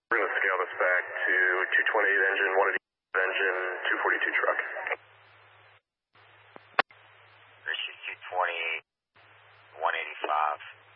We're going to scale this back to 228 engine, 180 engine, 242 truck. Issue 228, 185.